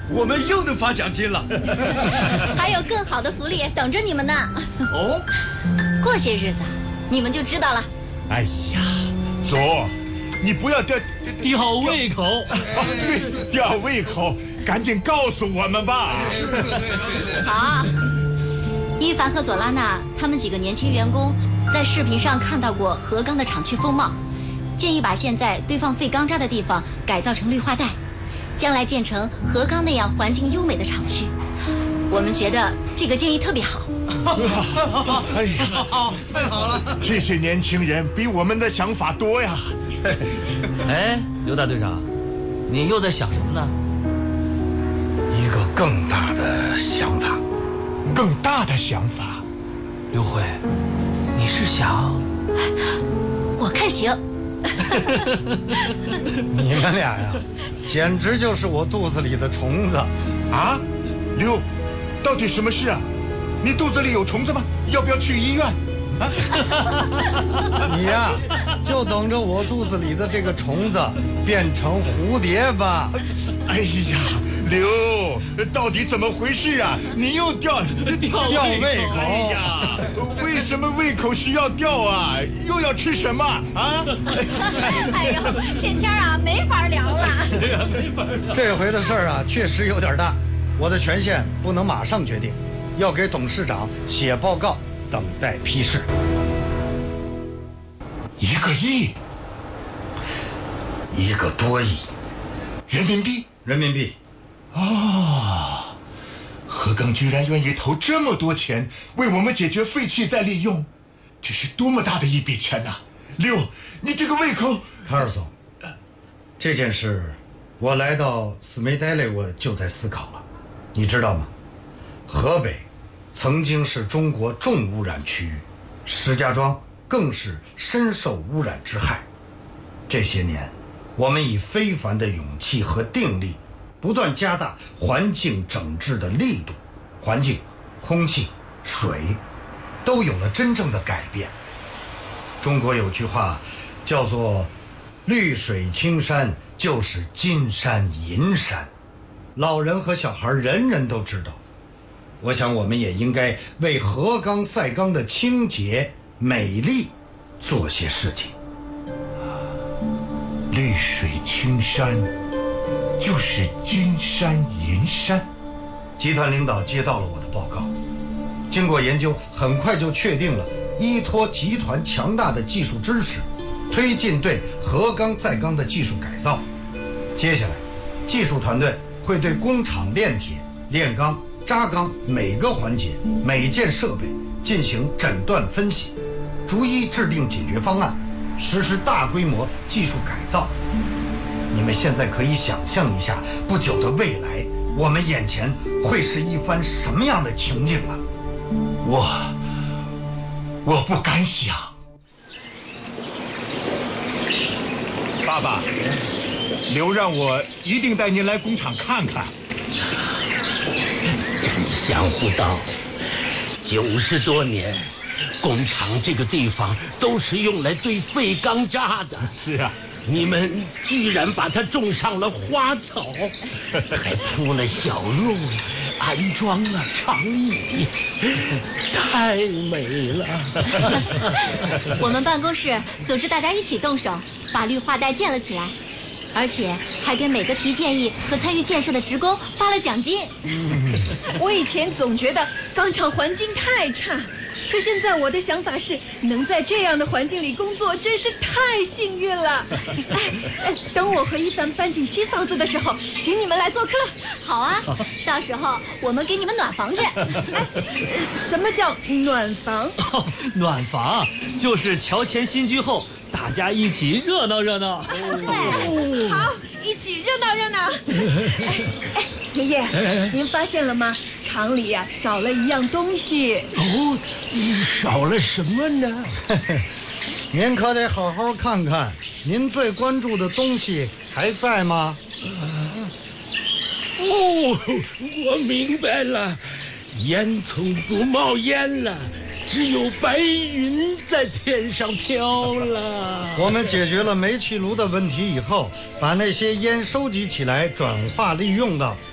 我们又能发奖金了。 还有更好的福利等着你们呢。 哦， 过些日子你们就知道了。 哎呀，祖，你不要吊胃口。 对，吊胃口，赶紧告诉我们吧。 好，伊凡和佐拉娜他们几个年轻员工在视频上看到过河钢的厂区风貌，建议把现在堆放废钢渣的地方改造成绿化带，将来建成河钢那样环境优美的厂区。我们觉得这个建议特别好。 哎呀， 太好了！ 这些年轻人比我们的想法多呀。 哎，刘大队长，你又在想什么呢？ 一个更大的想法。 更大的想法。 刘慧，你是想？ 我看行。 你们俩呀，简直就是我肚子里的虫子啊！刘，到底什么事啊？你肚子里有虫子吗？要不要去医院？啊！ 你呀，就等着我肚子里的这个虫子变成蝴蝶吧。 哎呀，刘，到底怎么回事啊？你又吊胃口？哎呀，为什么胃口需要吊啊？又要吃什么啊？ 哎呦，这天啊没法聊了。 是啊，没法聊。 这回的事儿啊，确实有点大，我的权限不能马上决定，要给董事长写报告，等待批示。 1个亿 ，1个多亿人民币。 人民币。 啊，河钢居然愿意投这么多钱为我们解决废气再利用，这是多么大的一笔钱呐！刘，你这个胃口。 卡尔松，这件事我来到斯梅代雷我就在思考了，你知道吗？河北曾经是中国重污染区域，石家庄更是深受污染之害。这些年，我们以非凡的勇气和定力，不断加大环境整治的力度，环境、空气、水都有了真正的改变。中国有句话叫做绿水青山就是金山银山，老人和小孩人人都知道。我想我们也应该为河钢赛钢的清洁美丽做些事情。 绿水青山就是金山银山。 集团领导接到了我的报告，经过研究，很快就确定了依托集团强大的技术支持，推进对河钢赛钢的技术改造。接下来，技术团队会对工厂炼铁、炼钢、扎钢每个环节、每件设备进行诊断分析，逐一制定解决方案，实施大规模技术改造。你们现在可以想象一下，不久的未来，我们眼前会是一番什么样的情景啊？ 我不敢想。爸爸，刘让我一定带您来工厂看看。 真想不到，90多年，工厂这个地方都是用来堆废钢渣的。 是啊， 你们居然把它种上了花草，还铺了小路，安装了长椅，太美了。 我们办公室组织大家一起动手，把绿化带建了起来，而且还给每个提建议和参与建设的职工发了奖金。 我以前总觉得钢厂环境太差，可现在我的想法是，能在这样的环境里工作真是太幸运了。等我和一凡搬进新房子的时候，请你们来做客。 好啊，到时候我们给你们暖房去。 什么叫暖房？ 暖房就是乔迁新居后，大家一起热闹热闹。 好，一起热闹热闹。爷爷，您发现了吗？厂里呀，少了一样东西。 哦，少了什么呢？ 您可得好好看看，您最关注的东西还在吗？ 哦，我明白了，烟囱不冒烟了，只有白云在天上飘了。 我们解决了煤气炉的问题以后，把那些烟收集起来，转化利用到